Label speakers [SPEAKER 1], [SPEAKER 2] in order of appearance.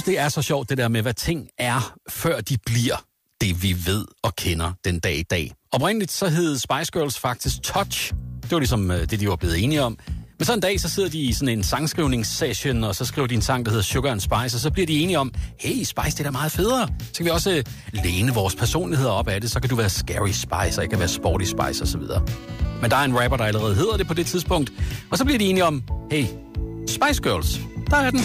[SPEAKER 1] synes, det er så sjovt, det der med, hvad ting er, før de bliver det, vi ved og kender den dag i dag. Oprindeligt så hed Spice Girls faktisk Touch. Det var ligesom det, de var blevet enige om. Men så en dag, så sidder de i sådan en sangskrivningssession, og så skriver de en sang, der hedder Sugar and Spice, og så bliver de enige om, hey, Spice, det er da meget federe. Så kan vi også læne vores personligheder op af det, så kan du være Scary Spice, og jeg kan være Sporty Spice, og så videre. Men der er en rapper, der allerede hedder det på det tidspunkt, og så bliver de enige om, hey, Spice Girls, der er den.